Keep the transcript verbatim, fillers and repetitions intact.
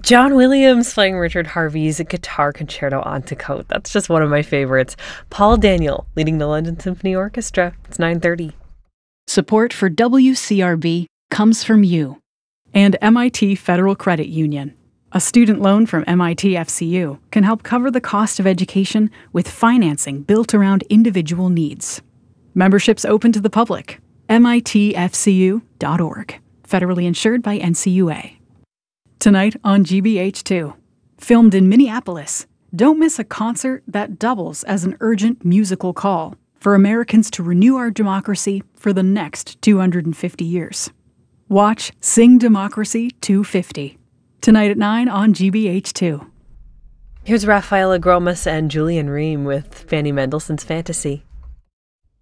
John Williams playing Richard Harvey's Guitar Concerto on Tacote. That's just one of my favorites. Paul Daniel leading the London Symphony Orchestra. It's nine thirty. Support for W C R B comes from you and M I T Federal Credit Union. A student loan from M I T F C U can help cover the cost of education with financing built around individual needs. Membership's open to the public. M I T F C U dot org. Federally insured by N C U A. Tonight on G B H two. Filmed in Minneapolis. Don't miss a concert that doubles as an urgent musical call for Americans to renew our democracy for the next two hundred fifty years. Watch Sing Democracy two fifty. Tonight at nine on G B H two. Here's Rafaela Gromas and Julian Ream with Fanny Mendelssohn's Fantasy.